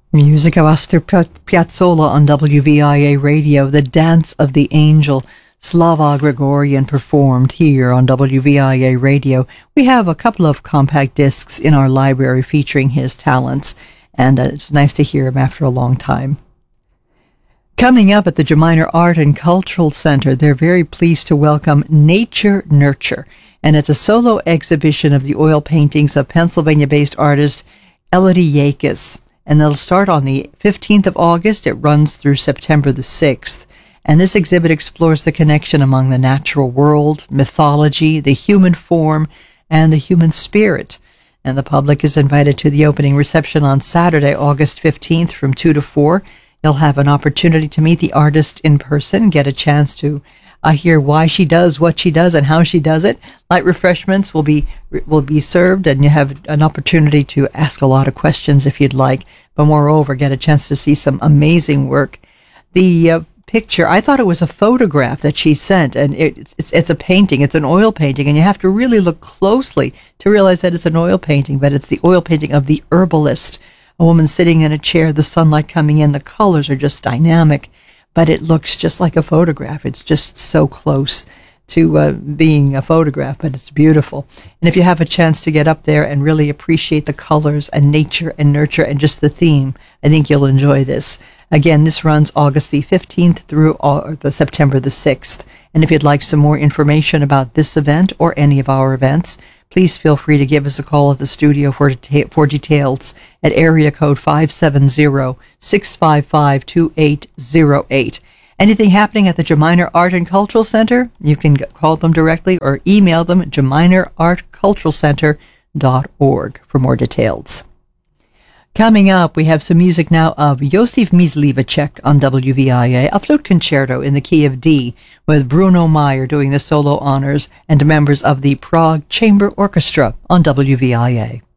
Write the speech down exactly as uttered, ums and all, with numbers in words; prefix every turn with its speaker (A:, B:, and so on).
A: Music of Astor Piazzolla on W V I A Radio, The Dance of the Angel, Slava Gregorian performed here on W V I A Radio. We have a couple of compact discs in our library featuring his talents, and uh, it's nice to hear him after a long time. Coming up at the Jaminer Art and Cultural Center, they're very pleased to welcome Nature Nurture, and it's a solo exhibition of the oil paintings of Pennsylvania-based artist Elodie Yakis. And they'll start on the fifteenth of August. It runs through September the sixth. And this exhibit explores the connection among the natural world, mythology, the human form, and the human spirit. And the public is invited to the opening reception on Saturday, August fifteenth from two to four. You'll have an opportunity to meet the artist in person, get a chance to uh, hear why she does what she does and how she does it. Light refreshments will be will be served, and you have an opportunity to ask a lot of questions if you'd like. But moreover, get a chance to see some amazing work. The uh, picture, I thought it was a photograph that she sent, and it, it's it's a painting. It's an oil painting, and you have to really look closely to realize that it's an oil painting. But it's the oil painting of the herbalist, a woman sitting in a chair, the sunlight coming in. The colors are just dynamic, but it looks just like a photograph. It's just so close to uh, being a photograph, but it's beautiful. And if you have a chance to get up there and really appreciate the colors and nature and nurture and just the theme, I think you'll enjoy this. Again, this runs August the fifteenth through uh, the September the sixth. And if you'd like some more information about this event or any of our events, please feel free to give us a call at the studio for, deta- for details at area code five seven zero, six five five, two eight zero eight. Anything happening at the Jaminer Art and Cultural Center, you can call them directly or email them at jaminer art cultural center dot org for more details. Coming up, we have some music now of Josef Myslivacek on W V I A, a flute concerto in the key of D, with Bruno Meyer doing the solo honors and members of the Prague Chamber Orchestra on W V I A.